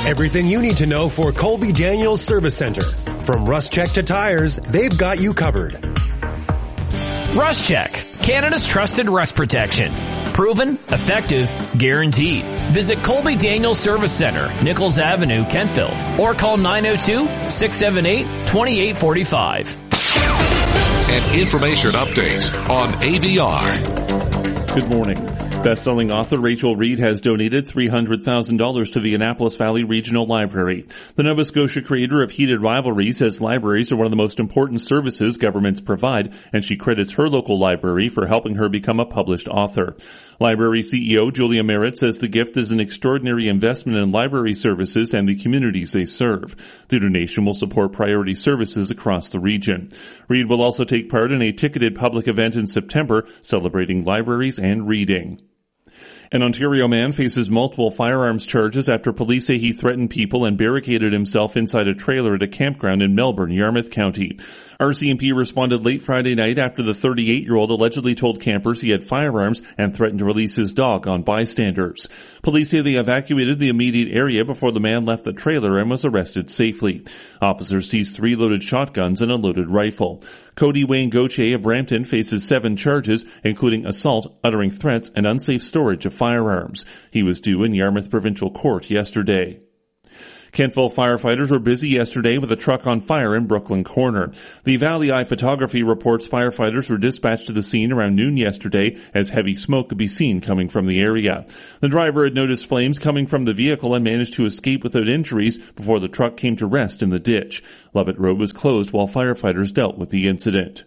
Everything you need to know for Colby Daniels Service Center. From rust check to tires, they've got you covered. Rust Check, Canada's trusted rust protection. Proven, effective, guaranteed. Visit Colby Daniels Service Center, Nichols Avenue, Kentville, or call 902-678-2845. An information update on AVR. Good morning. Best-selling author Rachel Reed has donated $300,000 to the Annapolis Valley Regional Library. The Nova Scotia creator of Heated Rivalry says libraries are one of the most important services governments provide, and she credits her local library for helping her become a published author. Library CEO Julia Merritt says the gift is an extraordinary investment in library services and the communities they serve. The donation will support priority services across the region. Reed will also take part in a ticketed public event in September celebrating libraries and reading. An Ontario man faces multiple firearms charges after police say he threatened people and barricaded himself inside a trailer at a campground in Melbourne, Yarmouth County. RCMP responded late Friday night after the 38-year-old allegedly told campers he had firearms and threatened to release his dog on bystanders. Police say they evacuated the immediate area before the man left the trailer and was arrested safely. Officers seized 3 loaded shotguns and a loaded rifle. Cody Wayne Gauthier of Brampton faces 7 charges, including assault, uttering threats, and unsafe storage of firearms. He was due in Yarmouth Provincial Court yesterday. Kentville firefighters were busy yesterday with a truck on fire in Brooklyn Corner. The Valley Eye Photography reports firefighters were dispatched to the scene around noon yesterday as heavy smoke could be seen coming from the area. The driver had noticed flames coming from the vehicle and managed to escape without injuries before the truck came to rest in the ditch. Lovett Road was closed while firefighters dealt with the incident.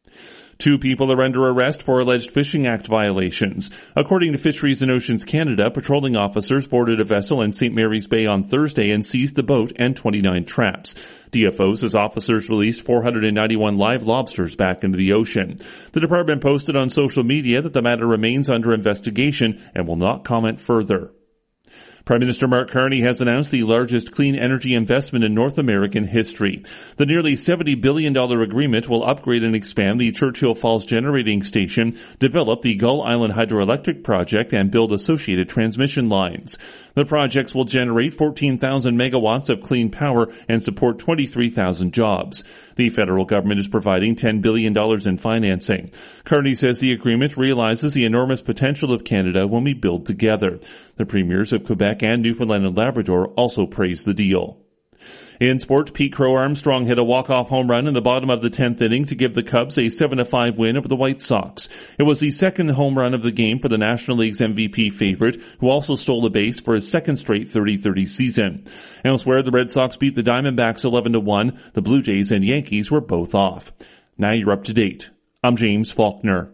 2 people are under arrest for alleged Fishing Act violations. According to Fisheries and Oceans Canada, patrolling officers boarded a vessel in St. Mary's Bay on Thursday and seized the boat and 29 traps. DFO says officers released 491 live lobsters back into the ocean. The department posted on social media that the matter remains under investigation and will not comment further. Prime Minister Mark Carney has announced the largest clean energy investment in North American history. The nearly $70 billion agreement will upgrade and expand the Churchill Falls Generating Station, develop the Gull Island Hydroelectric Project, and build associated transmission lines. The projects will generate 14,000 megawatts of clean power and support 23,000 jobs. The federal government is providing $10 billion in financing. Carney says the agreement realizes the enormous potential of Canada when we build together. The premiers of Quebec and Newfoundland and Labrador also praised the deal. In sports, Pete Crow Armstrong hit a walk-off home run in the bottom of the 10th inning to give the Cubs a 7-5 win over the White Sox. It was the second home run of the game for the National League's MVP favorite, who also stole a base for his second straight 30-30 season. Elsewhere, the Red Sox beat the Diamondbacks 11-1. The Blue Jays and Yankees were both off. Now you're up to date. I'm James Faulkner.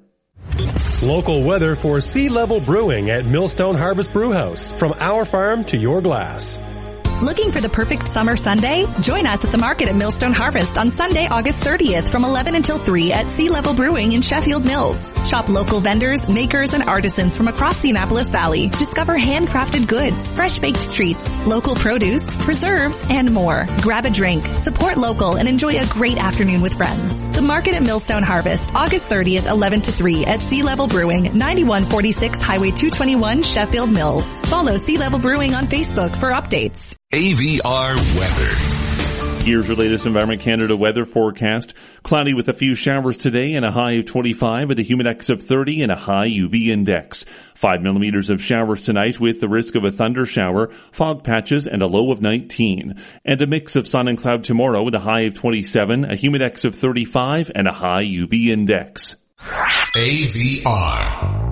Local weather for Sea Level Brewing at Millstone Harvest Brewhouse. From our farm to your glass. Looking for the perfect summer Sunday? Join us at the market at Millstone Harvest on Sunday, August 30th from 11 until 3 at Sea Level Brewing in Sheffield Mills. Shop local vendors, makers, and artisans from across the Annapolis Valley. Discover handcrafted goods, fresh baked treats, local produce, preserves, and more. Grab a drink, support local, and enjoy a great afternoon with friends. The market at Millstone Harvest, August 30th, 11 to 3 at Sea Level Brewing, 9146 Highway 221, Sheffield Mills. Follow Sea Level Brewing on Facebook for updates. AVR weather. Here's your latest Environment Canada weather forecast. Cloudy with a few showers today and a high of 25 with a humidex of 30 and a high UV index. 5 millimeters of showers tonight with the risk of a thunder shower, fog patches, and a low of 19. And a mix of sun and cloud tomorrow with a high of 27, a humidex of 35, and a high UV index. AVR.